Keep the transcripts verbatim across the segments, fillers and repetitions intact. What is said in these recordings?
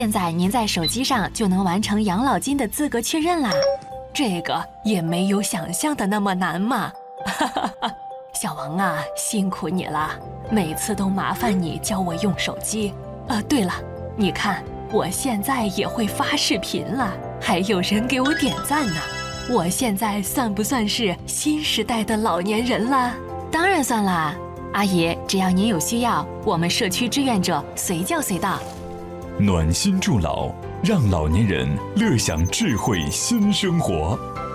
现在您在手机上就能完成养老金的资格确认啦，这个也没有想象的那么难嘛。小王啊，辛苦你了，每次都麻烦你教我用手机。呃，对了，你看我现在也会发视频了，还有人给我点赞呢。我现在算不算是新时代的老年人了？当然算啦，阿姨，只要您有需要，我们社区志愿者随叫随到。 暖心助老，让老年人乐享智慧新生活。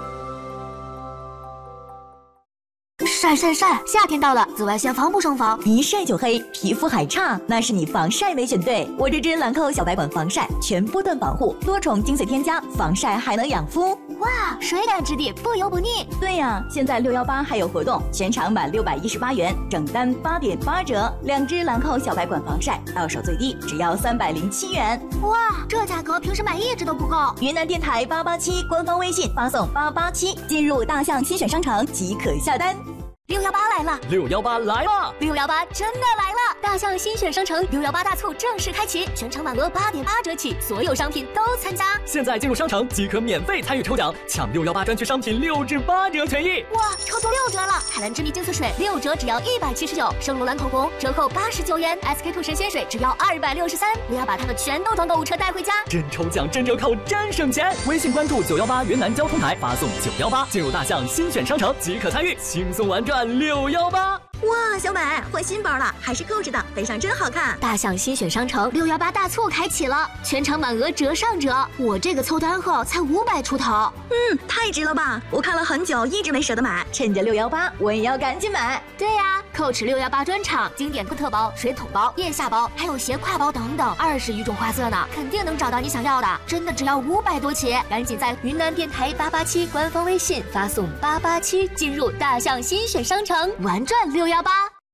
晒晒晒！夏天到了，紫外线防不胜防， 一晒就黑，皮肤还差，那是你防晒没选对。我这支兰蔻小白管防晒，全波段保护，多重精髓添加，防晒还能养肤。 哇，水感质地，不油不腻。 对呀、啊，现在六幺八还有活动，全场满六百一十八元，整单八点八折。两支兰蔻小白管防晒，到手最低只要三百零七元。 哇，这价格平时买一支都不够。 云南电台八八七官方微信发送八八七，进入大象新选商城即可下单。 六幺八来了， 六幺八来了， 六幺八真的来了！大象新选商城六幺八大促正式开启，全场满额八点八折起，所有商品都参加。 现在进入商城即可免费参与抽奖，抢六幺八专区商品六至八折权益。 哇，抽中六折了！海蓝之谜净色水六折只要一百七十九，圣罗兰口红折扣八十九元 ，S K two 神仙水只要二百六十三。我要把它们全都从购物车带回家， 真抽奖真折扣真省钱！微信关注九幺八云南交通台，发送九幺八进入大象新选商城即可参与，轻松玩转六幺八。 哇，小买换新包了，还是购置的，背上真好看。 大象新选商城六幺八大促开启了，全场满额折上折。我这个凑单后才五百出头， 嗯，太值了吧！我看了很久，一直没舍得买，趁着六幺八，我也要赶紧买。 对呀、啊，Coach 六幺八专场经典特包、水桶包、腋下包，还有斜挎包等等，二十余种花色呢，肯定能找到你想要的。真的只要五百多起，赶紧在云南电台八八七官方微信发送八八七，进入大象新选商城，玩转六幺八。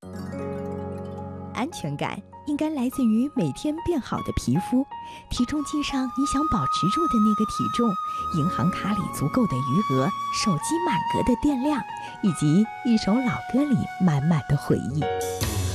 安全感应该来自于每天变好的皮肤，体重计上你想保持住的那个体重，银行卡里足够的余额，手机满格的电量，以及一首老歌里满满的回忆。